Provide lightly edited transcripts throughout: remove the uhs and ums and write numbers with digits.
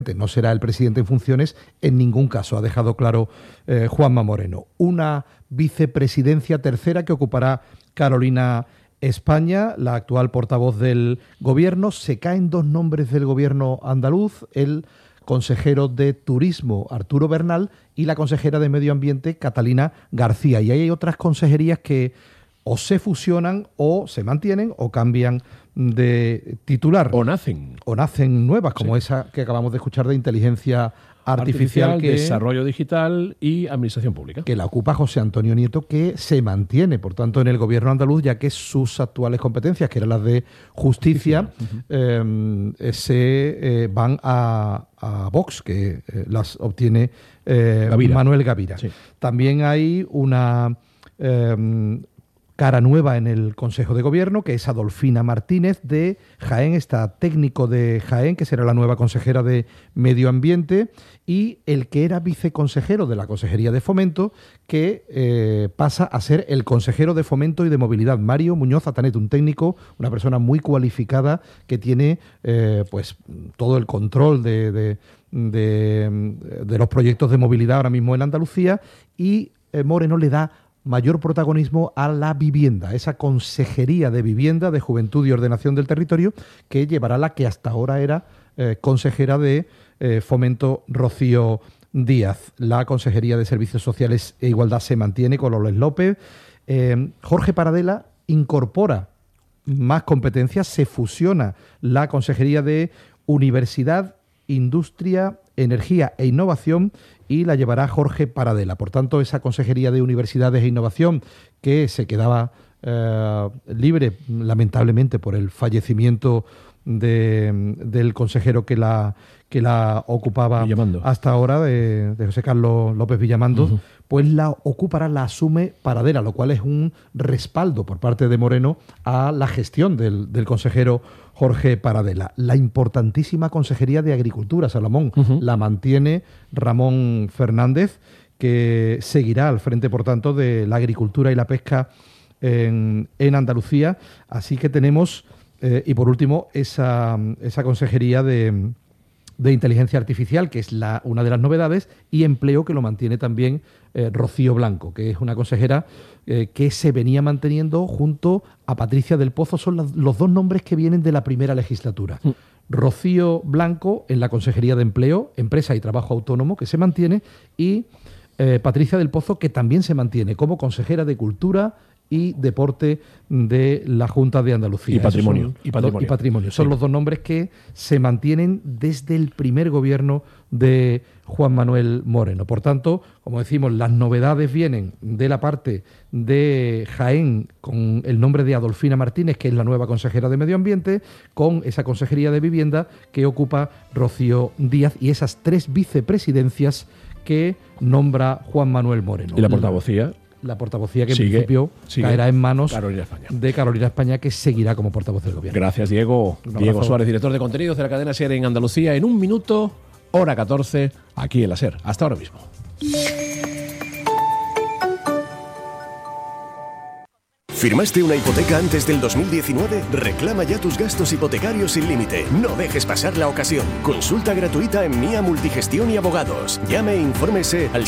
no será el presidente en funciones en ningún caso, ha dejado claro Juanma Moreno. Una vicepresidencia tercera que ocupará Carolina España, la actual portavoz del gobierno. Se caen dos nombres del gobierno andaluz, el consejero de Turismo, Arturo Bernal, y la consejera de Medio Ambiente, Catalina García. Y ahí hay otras consejerías que o se fusionan o se mantienen o cambian de titular. O nacen nuevas, como esa que acabamos de escuchar de inteligencia artificial, desarrollo digital y administración pública. Que la ocupa José Antonio Nieto, que se mantiene, por tanto, en el gobierno andaluz, ya que sus actuales competencias, que eran las de justicia, se van a Vox, que las obtiene Manuel Gavira. Sí. También hay una cara nueva en el Consejo de Gobierno, que es Adolfina Martínez de Jaén, está técnico de Jaén, que será la nueva consejera de Medio Ambiente, y el que era viceconsejero de la Consejería de Fomento, que pasa a ser el consejero de Fomento y de Movilidad, Mario Muñoz Atanet, un técnico, una persona muy cualificada que tiene pues todo el control de los proyectos de movilidad ahora mismo en Andalucía, y Moreno le da mayor protagonismo a la vivienda, esa Consejería de Vivienda, de Juventud y Ordenación del Territorio, que llevará la que hasta ahora era consejera de Fomento, Rocío Díaz. La Consejería de Servicios Sociales e Igualdad se mantiene con Loles López. Jorge Paradela incorpora más competencias, se fusiona la Consejería de Universidad, Industria, Energía e Innovación y la llevará Jorge Paradela. Por tanto, esa Consejería de Universidades e Innovación, que se quedaba libre, lamentablemente, por el fallecimiento del consejero que la ocupaba hasta ahora, de José Carlos López Villamando, pues la ocupará, la asume Paradela, lo cual es un respaldo por parte de Moreno a la gestión del consejero Jorge Paradela. La importantísima Consejería de Agricultura, Salomón, la mantiene Ramón Fernández, que seguirá al frente, por tanto, de la agricultura y la pesca en Andalucía. Así que tenemos, y por último, esa Consejería de Inteligencia Artificial, que es una de las novedades, y Empleo, que lo mantiene también Rocío Blanco, que es una consejera que se venía manteniendo junto a Patricia del Pozo. Son los dos nombres que vienen de la primera legislatura. Rocío Blanco en la Consejería de Empleo, Empresa y Trabajo Autónomo, que se mantiene, y Patricia del Pozo, que también se mantiene como consejera de Cultura y Deporte de la Junta de Andalucía. Y Patrimonio. Son los dos nombres que se mantienen desde el primer gobierno de Juan Manuel Moreno. Por tanto, como decimos, las novedades vienen de la parte de Jaén, con el nombre de Adolfina Martínez, que es la nueva consejera de Medio Ambiente, con esa Consejería de Vivienda que ocupa Rocío Díaz, y esas tres vicepresidencias que nombra Juan Manuel Moreno. ¿Y la portavocía? La portavocía que en principio caerá en manos de Carolina España, que seguirá como portavoz del gobierno. Gracias, Diego. Diego Suárez, director de contenidos de la cadena SER en Andalucía. En un minuto, hora 14, aquí en la SER. Hasta ahora mismo. ¿Firmaste una hipoteca antes del 2019? Reclama ya tus gastos hipotecarios sin límite. No dejes pasar la ocasión. Consulta gratuita en Mía Multigestión y Abogados. Llame e infórmese al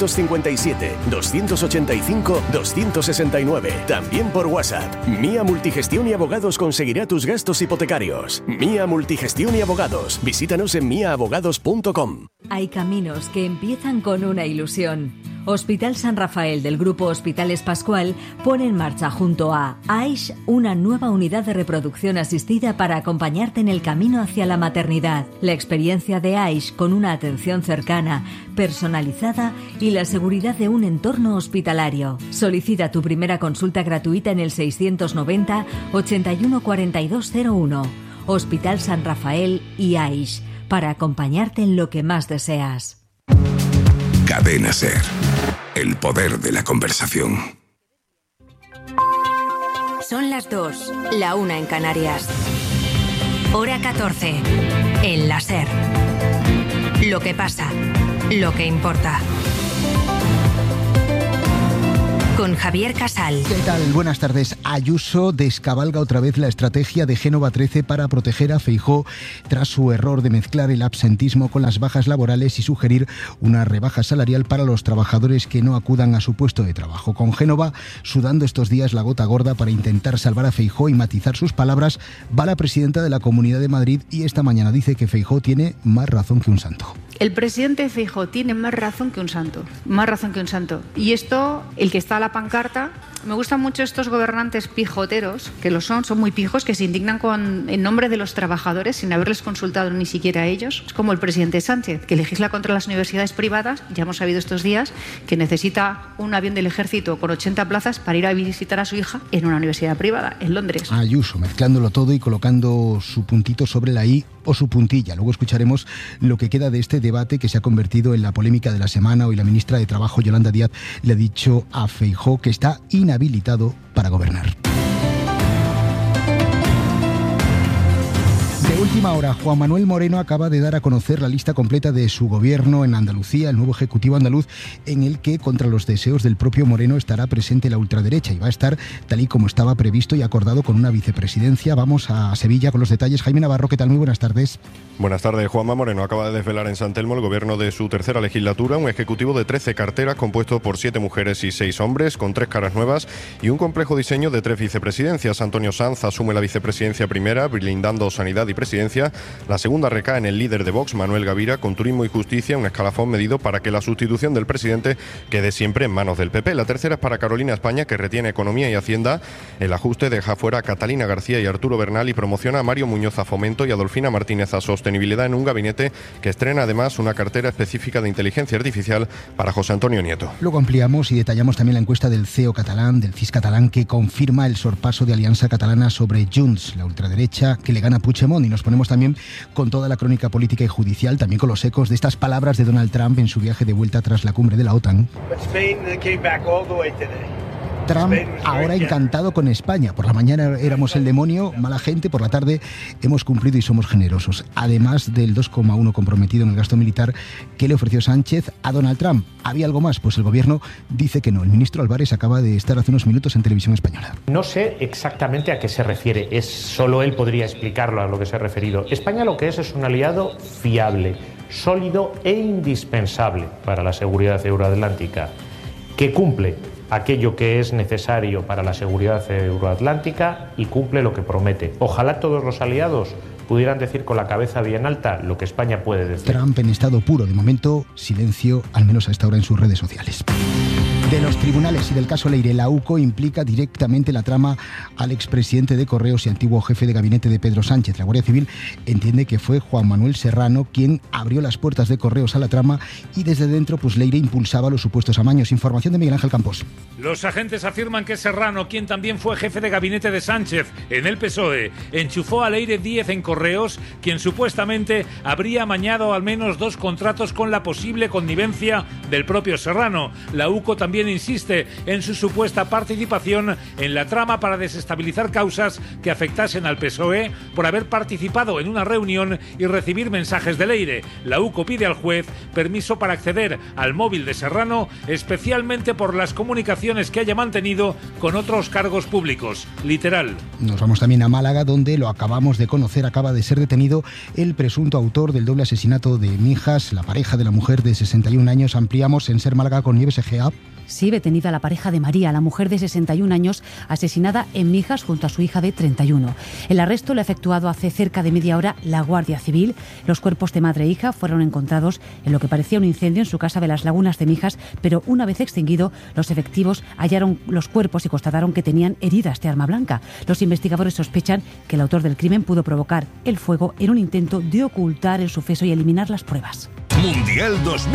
657-285-269. También por WhatsApp. Mía Multigestión y Abogados conseguirá tus gastos hipotecarios. Mía Multigestión y Abogados. Visítanos en miaabogados.com. Hay caminos que empiezan con una ilusión. Hospital San Rafael del Grupo Hospitales Pascual pone en marcha junto a AISH una nueva unidad de reproducción asistida para acompañarte en el camino hacia la maternidad. La experiencia de AISH con una atención cercana, personalizada y la seguridad de un entorno hospitalario. Solicita tu primera consulta gratuita en el 690 81 4201. Hospital San Rafael y AISH, para acompañarte en lo que más deseas. Cadena SER. El poder de la conversación. Son las 2, la 1 en Canarias. Hora 14, en la SER. Lo que pasa, lo que importa. con Javier Casal. ¿Qué tal? Buenas tardes. Ayuso descabalga otra vez la estrategia de Génova 13 para proteger a Feijóo tras su error de mezclar el absentismo con las bajas laborales y sugerir una rebaja salarial para los trabajadores que no acudan a su puesto de trabajo. Con Génova sudando estos días la gota gorda para intentar salvar a Feijóo y matizar sus palabras, va la presidenta de la Comunidad de Madrid y esta mañana dice que Feijóo tiene más razón que un santo. El presidente Feijóo tiene más razón que un santo, más razón que un santo. Y esto, el que está a la pancarta, me gustan mucho estos gobernantes pijoteros, que lo son muy pijos, que se indignan en nombre de los trabajadores sin haberles consultado ni siquiera a ellos. Es como el presidente Sánchez, que legisla contra las universidades privadas. Ya hemos sabido estos días que necesita un avión del ejército con 80 plazas para ir a visitar a su hija en una universidad privada, en Londres. Ayuso, mezclándolo todo y colocando su puntito sobre la I o su puntilla. Luego escucharemos lo que queda de este debate que se ha convertido en la polémica de la semana. Hoy la ministra de Trabajo, Yolanda Díaz, le ha dicho a Feijóo que está inhabilitado para gobernar. De última hora, Juan Manuel Moreno acaba de dar a conocer la lista completa de su gobierno en Andalucía, el nuevo ejecutivo andaluz, en el que, contra los deseos del propio Moreno, estará presente la ultraderecha y va a estar tal y como estaba previsto y acordado con una vicepresidencia. Vamos a Sevilla con los detalles. Jaime Navarro, ¿qué tal? Muy buenas tardes. Buenas tardes. Juanma Moreno acaba de desvelar en San Telmo el gobierno de su tercera legislatura, un ejecutivo de 13 carteras compuesto por 7 mujeres y 6 hombres, con 3 caras nuevas y un complejo diseño de 3 vicepresidencias. Antonio Sanz asume la vicepresidencia primera, blindando sanidad y presidencia. La segunda recae en el líder de Vox, Manuel Gavira, con turismo y justicia, un escalafón medido para que la sustitución del presidente quede siempre en manos del PP. La tercera es para Carolina España, que retiene economía y hacienda. El ajuste deja fuera a Catalina García y Arturo Bernal y promociona a Mario Muñoz a Fomento y a Adolfina Martínez a Sostenibilidad, en un gabinete que estrena además una cartera específica de inteligencia artificial para José Antonio Nieto. Luego ampliamos y detallamos también la encuesta del CEO catalán, del CIS catalán, que confirma el sorpaso de Alianza Catalana sobre Junts, la ultraderecha que le gana a Puigdemont, y nos ponemos también con toda la crónica política y judicial, también con los ecos de estas palabras de Donald Trump en su viaje de vuelta tras la cumbre de la OTAN. Trump ahora encantado con España. Por la mañana éramos el demonio, mala gente, por la tarde hemos cumplido y somos generosos. Además del 2,1 comprometido en el gasto militar que le ofreció Sánchez a Donald Trump. ¿Había algo más? Pues el gobierno dice que no. El ministro Álvarez acaba de estar hace unos minutos en Televisión Española. No sé exactamente a qué se refiere, solo él podría explicarlo a lo que se ha referido. España lo que es un aliado fiable, sólido e indispensable para la seguridad euroatlántica, que cumple aquello que es necesario para la seguridad euroatlántica y cumple lo que promete. Ojalá todos los aliados pudieran decir con la cabeza bien alta lo que España puede decir. Trump en estado puro. De momento, silencio, al menos a esta hora en sus redes sociales. De los tribunales y del caso Leire, la UCO implica directamente la trama al expresidente de Correos y antiguo jefe de gabinete de Pedro Sánchez. La Guardia Civil entiende que fue Juan Manuel Serrano quien abrió las puertas de Correos a la trama y desde dentro Leire impulsaba los supuestos amaños. Información de Miguel Ángel Campos. Los agentes afirman que Serrano, quien también fue jefe de gabinete de Sánchez en el PSOE, enchufó a Leire Díez en Correos, quien supuestamente habría amañado al menos 2 contratos con la posible connivencia del propio Serrano. La UCO también insiste en su supuesta participación en la trama para desestabilizar causas que afectasen al PSOE por haber participado en una reunión y recibir mensajes de Leire. La UCO pide al juez permiso para acceder al móvil de Serrano, especialmente por las comunicaciones que haya mantenido con otros cargos públicos. Literal. Nos vamos también a Málaga, donde lo acabamos de conocer, acaba de ser detenido el presunto autor del doble asesinato de Mijas, la pareja de la mujer de 61 años. Ampliamos en Ser Málaga con Nieves Egea. Sí, detenida la pareja de María, la mujer de 61 años, asesinada en Mijas junto a su hija de 31. El arresto lo ha efectuado hace cerca de media hora la Guardia Civil. Los cuerpos de madre e hija fueron encontrados en lo que parecía un incendio en su casa de las Lagunas de Mijas, pero una vez extinguido, los efectivos hallaron los cuerpos y constataron que tenían heridas de arma blanca. Los investigadores sospechan que el autor del crimen pudo provocar el fuego en un intento de ocultar el suceso y eliminar las pruebas. Mundial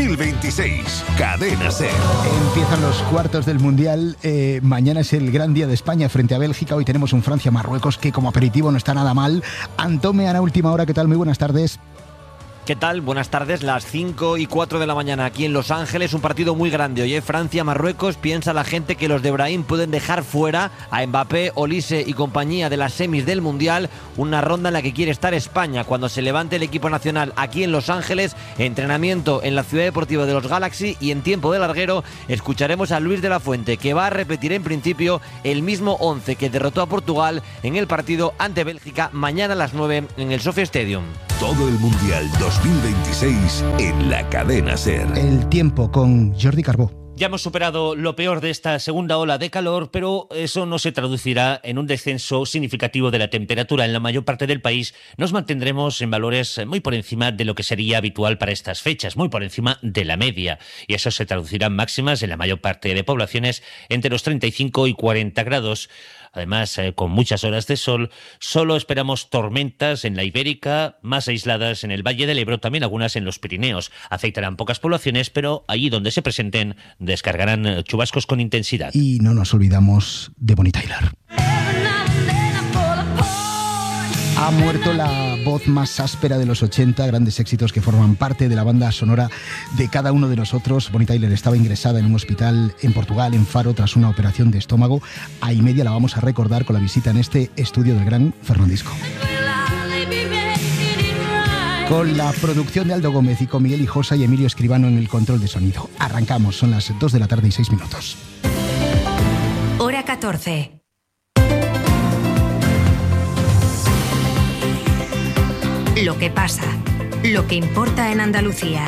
2026, Cadena SER. Empiezan los cuartos del Mundial. Mañana es el gran día de España frente a Bélgica. Hoy tenemos un Francia-Marruecos que como aperitivo no está nada mal. Antome, Ana, última hora, ¿qué tal? Muy buenas tardes. ¿Qué tal? Buenas tardes, las 5:04 de la mañana aquí en Los Ángeles, un partido muy grande. Hoy Francia-Marruecos, piensa la gente que los de Brahim pueden dejar fuera a Mbappé, Olise y compañía de las semis del Mundial, una ronda en la que quiere estar España cuando se levante el equipo nacional aquí en Los Ángeles, entrenamiento en la Ciudad Deportiva de los Galaxy y en tiempo de larguero escucharemos a Luis de la Fuente, que va a repetir en principio el mismo 11 que derrotó a Portugal en el partido ante Bélgica mañana a las 9 en el Sophia Stadium. Todo el Mundial 2026 en la cadena SER. El tiempo con Jordi Carbó. Ya hemos superado lo peor de esta segunda ola de calor, pero eso no se traducirá en un descenso significativo de la temperatura. En la mayor parte del país nos mantendremos en valores muy por encima de lo que sería habitual para estas fechas, muy por encima de la media. Y eso se traducirá en máximas en la mayor parte de poblaciones entre los 35 y 40 grados. Además, con muchas horas de sol, solo esperamos tormentas en la Ibérica, más aisladas en el Valle del Ebro, también algunas en los Pirineos. Afectarán pocas poblaciones, pero allí donde se presenten descargarán chubascos con intensidad. Y no nos olvidamos de Bonnie Tyler. Ha muerto la voz más áspera de los 80, grandes éxitos que forman parte de la banda sonora de cada uno de nosotros. Bonnie Tyler estaba ingresada en un hospital en Portugal, en Faro, tras una operación de estómago. A y media la vamos a recordar con la visita en este estudio del gran Fernandisco. Con la producción de Aldo Gómez y con Miguel Hijosa y Emilio Escribano en el control de sonido. Arrancamos, son las 2 de la tarde y 6 minutos. Hora 14. Lo que pasa, lo que importa en Andalucía.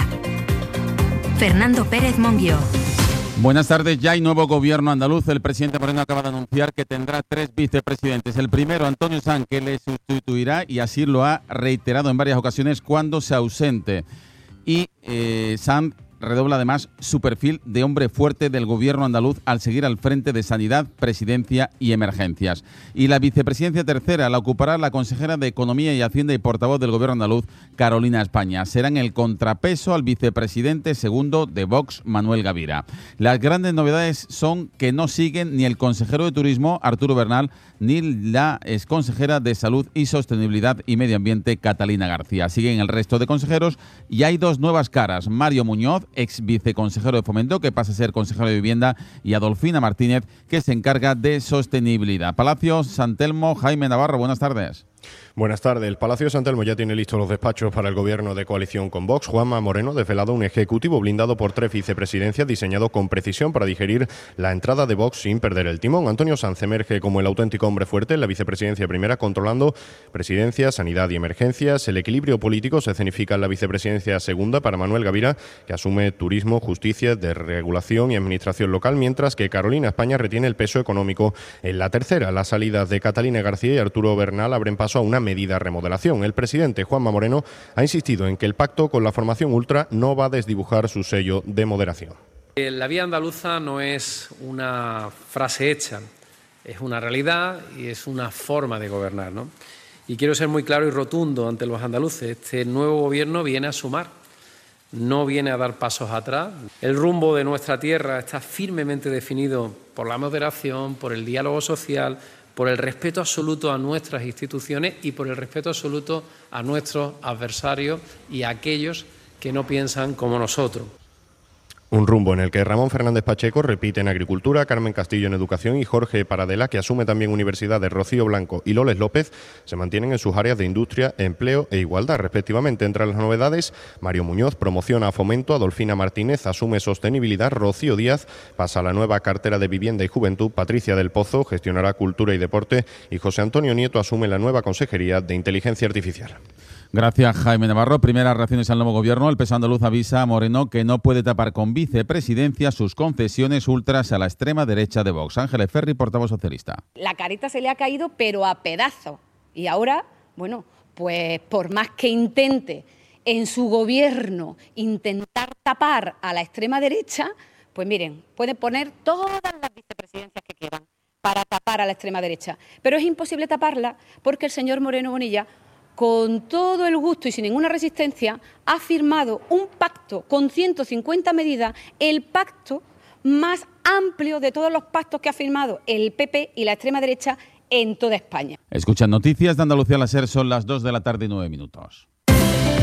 Fernando Pérez Monguió. Buenas tardes, ya hay nuevo gobierno andaluz. El presidente Moreno acaba de anunciar que tendrá 3 vicepresidentes. El primero, Antonio Sanz, que le sustituirá y así lo ha reiterado en varias ocasiones cuando se ausente. Y Sanz redobla además su perfil de hombre fuerte del gobierno andaluz al seguir al frente de Sanidad, Presidencia y Emergencias. Y la vicepresidencia tercera la ocupará la consejera de Economía y Hacienda y portavoz del gobierno andaluz, Carolina España. Serán el contrapeso al vicepresidente segundo de Vox, Manuel Gavira. Las grandes novedades son que no siguen ni el consejero de Turismo, Arturo Bernal, ni la exconsejera de Salud y Sostenibilidad y Medio Ambiente, Catalina García. Siguen el resto de consejeros y hay 2 nuevas caras. Mario Muñoz, ex viceconsejero de Fomento, que pasa a ser consejero de Vivienda, y Adolfina Martínez, que se encarga de Sostenibilidad. Palacio San Telmo, Jaime Navarro, buenas tardes. Buenas tardes. El Palacio de San Telmo ya tiene listos los despachos para el gobierno de coalición con Vox. Juanma Moreno ha desvelado un ejecutivo blindado por 3 vicepresidencias diseñado con precisión para digerir la entrada de Vox sin perder el timón. Antonio Sanz emerge como el auténtico hombre fuerte en la vicepresidencia primera, controlando presidencia, sanidad y emergencias. El equilibrio político se escenifica en la vicepresidencia segunda para Manuel Gavira, que asume turismo, justicia, desregulación y administración local, mientras que Carolina España retiene el peso económico en la tercera. Las salidas de Catalina García y Arturo Bernal abren paso a una medida remodelación. El presidente Juanma Moreno ha insistido en que el pacto con la formación ultra no va a desdibujar su sello de moderación. La vía andaluza no es una frase hecha, es una realidad y es una forma de gobernar, ¿no? Y quiero ser muy claro y rotundo ante los andaluces. Este nuevo gobierno viene a sumar, no viene a dar pasos atrás. El rumbo de nuestra tierra está firmemente definido por la moderación, por el diálogo social, por el respeto absoluto a nuestras instituciones y por el respeto absoluto a nuestros adversarios y a aquellos que no piensan como nosotros. Un rumbo en el que Ramón Fernández Pacheco repite en Agricultura, Carmen Castillo en Educación y Jorge Paradela, que asume también universidades, Rocío Blanco y Loles López, se mantienen en sus áreas de Industria, Empleo e Igualdad, respectivamente. Entre las novedades, Mario Muñoz promociona a Fomento, Adolfina Martínez asume Sostenibilidad, Rocío Díaz pasa a la nueva cartera de Vivienda y Juventud, Patricia del Pozo gestionará Cultura y Deporte y José Antonio Nieto asume la nueva Consejería de Inteligencia Artificial. Gracias, Jaime Navarro. Primeras reacciones al nuevo gobierno. El PSOE andaluz avisa a Moreno que no puede tapar con vicepresidencia sus concesiones ultras a la extrema derecha de Vox. Ángeles Ferri, portavoz socialista. La careta se le ha caído, pero a pedazos. Y ahora, bueno, pues por más que intente en su gobierno intentar tapar a la extrema derecha, pues miren, pueden poner todas las vicepresidencias que quieran para tapar a la extrema derecha. Pero es imposible taparla porque el señor Moreno Bonilla, con todo el gusto y sin ninguna resistencia, ha firmado un pacto con 150 medidas, el pacto más amplio de todos los pactos que ha firmado el PP y la extrema derecha en toda España. Escuchan Noticias de Andalucía, la SER, son las 2 de la tarde y 9 minutos.